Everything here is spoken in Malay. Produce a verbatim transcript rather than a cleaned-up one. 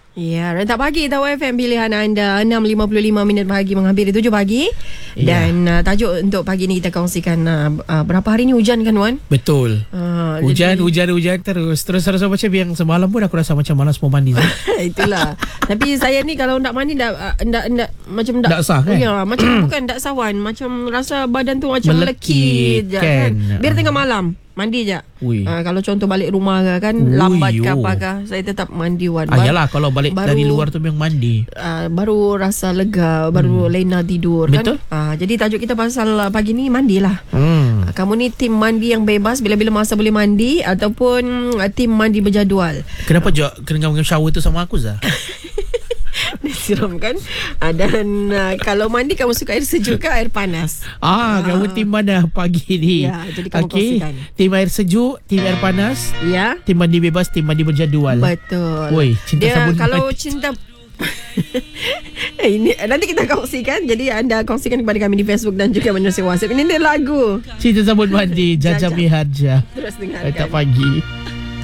Ya, Rentak Pagi Tahu F M pilihan anda enam lima puluh lima minit pagi menghampiri tujuh pagi. Ya. Dan uh, tajuk untuk pagi ni kita kongsikan uh, uh, berapa hari ni hujan kan Wan? Betul. Uh, Hujan, jadi, hujan, hujan terus. Terus terus macam yang semalam pun aku rasa macam malas mau mandi. itulah. Tapi saya ni kalau nak mandi dak uh, dak dak macam dak Tak sah kan? Ya, macam bukan dak sawan, macam rasa badan tu macam Melekit, melekit je kan? kan. Biar tengah malam mandi je. Ui. Uh, kalau contoh balik rumah ke kan, Ui, lambat ke oh. apakah, saya tetap mandi Wan. Ah, yalah kalau balik baru- dari luar tu memang mandi. Uh, baru rasa lega, baru hmm. lena tidur kan. Betul. Uh, jadi tajuk kita pasal uh, pagi ni mandilah. Hmm. Uh, kamu ni tim mandi yang bebas bila-bila masa boleh mandi ataupun uh, tim mandi berjadual? Kenapa Jo kena ngam shower tu sama aku Zah? Siram kan. uh, Dan uh, kalau mandi kamu suka air sejuk ke air panas? Ah, kamu tim mana pagi ni? Ya, jadi kamu Okey. kongsikan. Tim air sejuk, tim air panas, Ya, tim mandi bebas, tim mandi berjadual. betul. Woi, cinta Dia sabun kalau mandi. cinta eh, ini nanti kita kongsikan. Jadi anda kongsikan kepada kami di Facebook dan juga menerusi WhatsApp. Ini dia lagu Cinta sabun mandi, Jaja Jaja. Miharja. Terus Rentak dengarkan. Pagi.